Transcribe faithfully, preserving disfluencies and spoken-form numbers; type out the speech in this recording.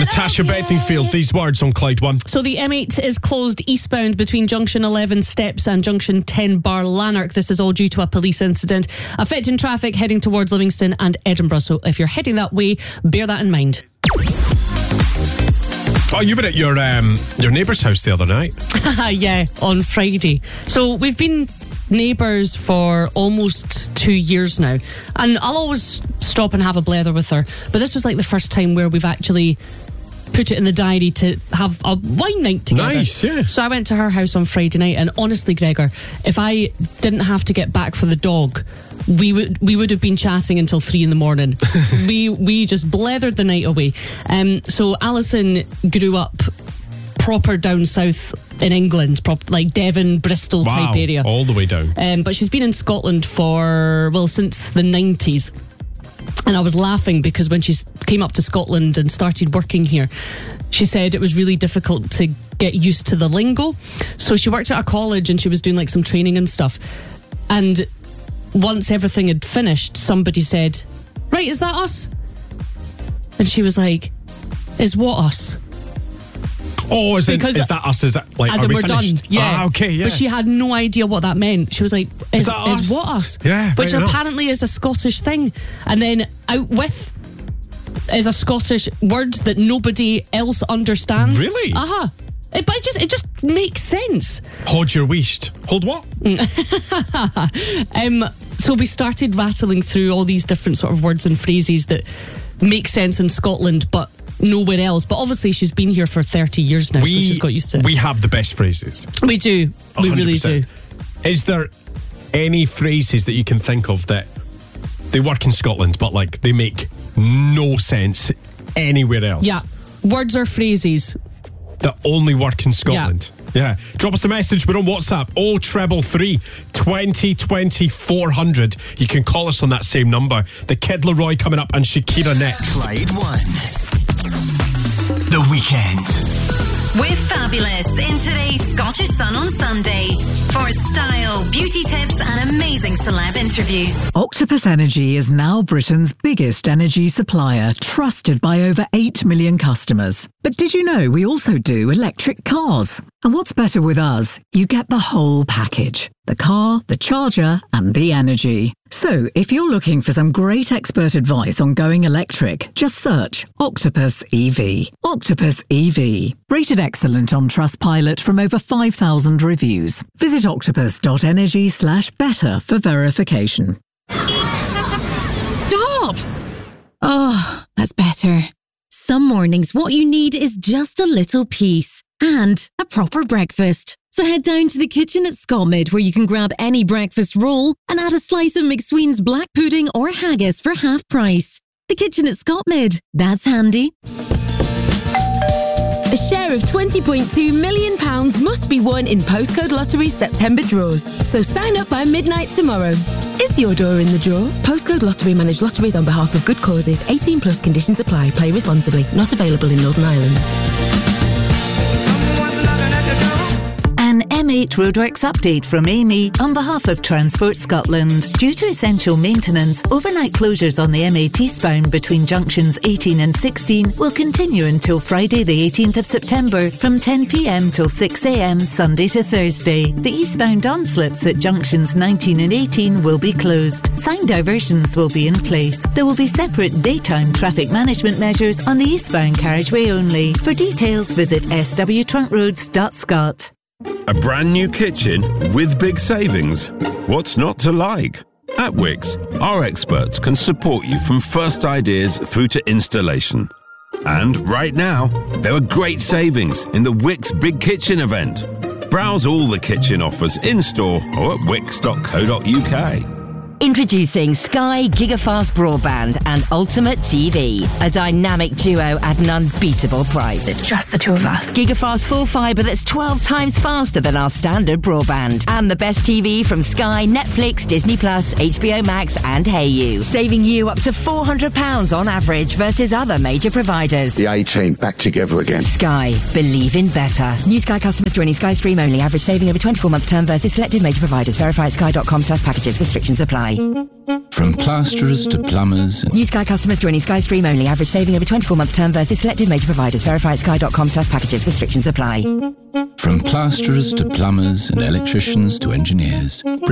Natasha Bettingfield, these words on Clyde One. So the M eight is closed eastbound between Junction eleven Steps and Junction ten Bar Lanark. This is all due to a police incident affecting traffic heading towards Livingston and Edinburgh. So if you're heading that way, bear that in mind. Oh, you were at your um, your neighbour's house the other night. Yeah, on Friday. So we've been neighbours for almost two years now, and I'll always stop and have a blether with her, but this was like the first time where we've actually put it in the diary to have a wine night together. Nice, yeah. So I went to her house on Friday night, and honestly, Gregor, if I didn't have to get back for the dog, we would we would have been chatting until three in the morning. we we just blethered the night away. Um, so Alison grew up proper down south in England, prop, like Devon, Bristol wow, type area, all the way down. Um, but she's been in Scotland for well since the nineties. And I was laughing because when she came up to Scotland and started working here, she said it was really difficult to get used to the lingo. So she worked at a college and she was doing like some training and stuff. And once everything had finished, somebody said, "Right, is that us?" And she was like, "Is what us?" Oh, is, it, is that us? Is that like, as are we we're finished? done? Yeah. Ah, okay, yeah. But she had no idea what that meant. She was like, "Is, Is that us? is what us?" Yeah, which right apparently enough. is a Scottish thing. And then out with is a Scottish word that nobody else understands. Really? Uh huh. It, but it just it just makes sense. Hold your weast. Hold what? um. So we started rattling through all these different sort of words and phrases that make sense in Scotland, but nowhere else. But obviously she's been here for thirty years now, we, so she's got used to it. We have the best phrases. We do. We one hundred percent. really do. Is there any phrases that you can think of that they work in Scotland, but like they make no sense anywhere else? Yeah. Words or phrases that only work in Scotland. Yeah. yeah. Drop us a message. We're on WhatsApp. Oh, treble three, twenty, twenty, four hundred. You can call us on that same number. The Kid Laroi coming up and Shakira next. Clyde One. The Weekend. With Fabulous in today's Scottish Sun on Sunday. For style, beauty tips and amazing celeb interviews. Octopus Energy is now Britain's biggest energy supplier, trusted by over eight million customers. But did you know we also do electric cars? And what's better with us? You get the whole package. The car, the charger, and the energy. So, if you're looking for some great expert advice on going electric, just search Octopus E V. Octopus E V. Rated excellent on Trustpilot from over five thousand reviews. Visit octopus.energy slash better for verification. Stop! Oh, that's better. Some mornings what you need is just a little peace and a proper breakfast. So head down to the kitchen at Scotmid, where you can grab any breakfast roll and add a slice of McSween's black pudding or haggis for half price. The kitchen at Scotmid. That's handy. A share of twenty point two million pounds must be won in Postcode Lottery's September draws. So sign up by midnight tomorrow. Is your door in the draw? Postcode Lottery manage lotteries on behalf of good causes. eighteen plus conditions apply. Play responsibly. Not available in Northern Ireland. An M eight Roadworks update from Amy on behalf of Transport Scotland. Due to essential maintenance, overnight closures on the M eight eastbound between junctions eighteen and sixteen will continue until Friday the eighteenth of September from ten p.m. till six a.m. Sunday to Thursday. The eastbound on-slips at junctions nineteen and eighteen will be closed. Sign diversions will be in place. There will be separate daytime traffic management measures on the eastbound carriageway only. For details, visit s w trunk roads dot scot. A brand new kitchen with big savings? What's not to like? At Wix, our experts can support you from first ideas through to installation. And right now, there are great savings in the Wix Big Kitchen event. Browse all the kitchen offers in-store or at wix dot co dot u k. Introducing Sky Gigafast Broadband and Ultimate T V. A dynamic duo at an unbeatable price. It's just the two of us. Gigafast full fibre that's twelve times faster than our standard broadband. And the best T V from Sky, Netflix, Disney Plus, H B O Max and Hayu. Saving you up to four hundred pounds on average versus other major providers. The A-Team back together again. Sky. Believe in better. New Sky customers joining Sky Stream only. Average saving over twenty-four month term versus selected major providers. Verify at sky dot com slash packages. Restrictions apply. apply. From plasterers to plumbers. New Sky customers joining Sky Stream only. Average saving over twenty-four month term versus selected major providers. Verify at sky.com slash packages. Restrictions apply. From plasterers to plumbers and electricians to engineers.